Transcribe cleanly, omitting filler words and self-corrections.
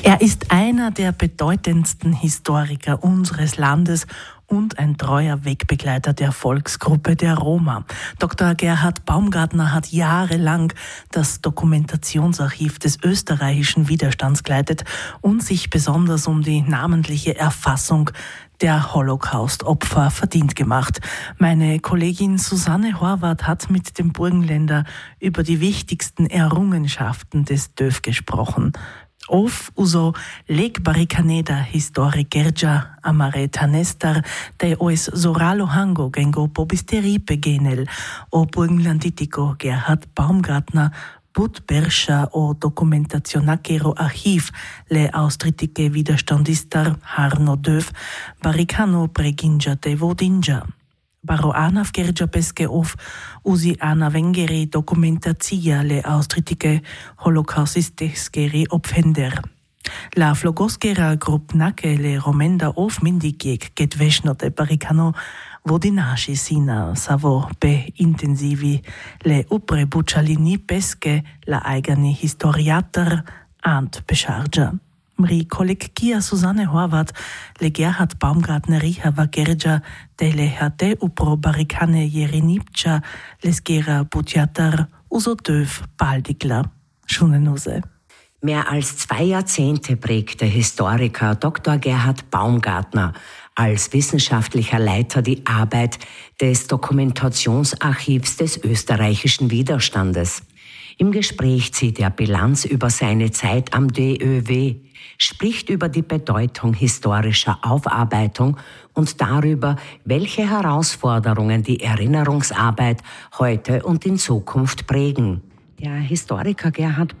Er ist einer der bedeutendsten Historiker unseres Landes und ein treuer Wegbegleiter der Volksgruppe der Roma. Dr. Gerhard Baumgartner hat jahrelang das Dokumentationsarchiv des österreichischen Widerstands geleitet und sich besonders um die namentliche Erfassung der Holocaust-Opfer verdient gemacht. Meine Kollegin Susanne Horvath hat mit dem Burgenländer über die wichtigsten Errungenschaften des DÖF gesprochen. Of uso leg baricaneda histori gergia amare tanestar de oes soralo hango gengo pobisteripe genel o burgenlanditico Gerhard Baumgartner Bud Berscha o documentationacero archiv le austritike widerstandistar harno döf baricano preginja de vodinja. Baro ana vgergia peske of usi ana vengeri documentazia le austritike holocausisteskeri opfender. La flogoskera grupnake le romenda of mindigiek get vešnote baricano vodinaši sina savo be intensivi le upre buccialini peske la eigani historiater ant beschargia. Mri kollegia Susanne Horvath le Gerhard Baumgartner riha vagergia de le hate upro baricane jerinipcha lesgera butjatar uso döf baldigla. Schunenuse. Mehr als 2 Jahrzehnte prägte Historiker Dr. Gerhard Baumgartner als wissenschaftlicher Leiter die Arbeit des Dokumentationsarchivs des österreichischen Widerstandes. Im Gespräch zieht er Bilanz über seine Zeit am DÖW, spricht über die Bedeutung historischer Aufarbeitung und darüber, welche Herausforderungen die Erinnerungsarbeit heute und in Zukunft prägen. Der Historiker Gerhard